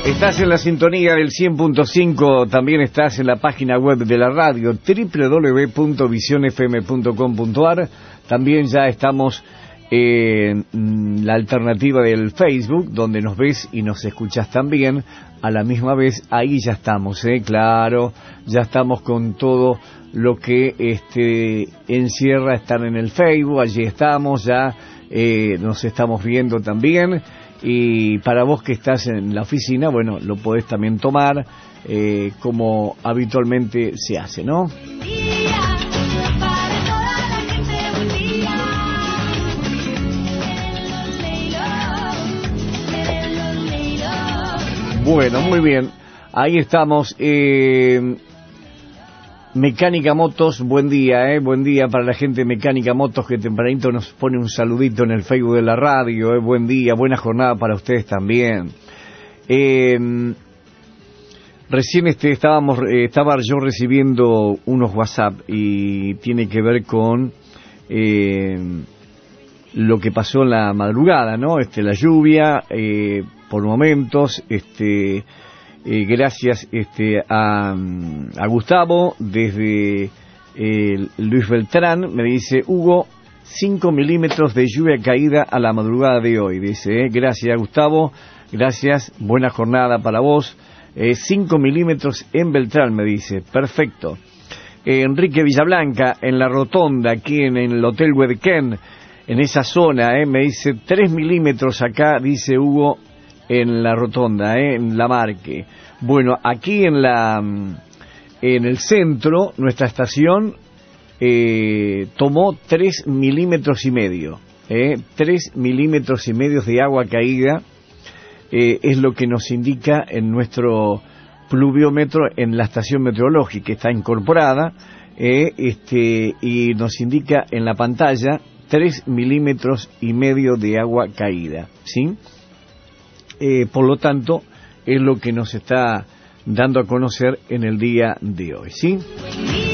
Estás en la sintonía del 100.5, también estás en la página web de la radio www.visionfm.com.ar. También ya estamos en la alternativa del Facebook, donde nos ves y nos escuchas también a la misma vez. Ahí ya estamos, claro, ya estamos con todo lo que encierra estar en el Facebook. Allí estamos, ya nos estamos viendo también. Y para vos que estás en la oficina, bueno, lo podés también tomar como habitualmente se hace, ¿no? Bueno, muy bien. Ahí estamos. Mecánica Motos, buen día, buen día para la gente de Mecánica Motos que tempranito nos pone un saludito en el Facebook de la radio, buen día, buena jornada para ustedes también. Recién estaba yo recibiendo unos WhatsApp y tiene que ver con lo que pasó en la madrugada, ¿no? La lluvia, por momentos, gracias a Gustavo desde Luis Beltrán. Me dice: Hugo, 5 milímetros de lluvia caída a la madrugada de hoy, dice, gracias Gustavo, gracias, buena jornada para vos. 5 milímetros en Beltrán, me dice, perfecto. Enrique Villablanca, en la rotonda, aquí en el Hotel Huedequén, en esa zona, me dice 3 milímetros acá, dice Hugo, en la rotonda, en la Marque. Bueno, aquí en el centro, nuestra estación tomó 3 milímetros y medio. 3 milímetros y medio de agua caída es lo que nos indica en nuestro pluviómetro en la estación meteorológica, que está incorporada, y nos indica en la pantalla 3 milímetros y medio de agua caída, ¿sí? Por lo tanto, es lo que nos está dando a conocer en el día de hoy, ¿sí?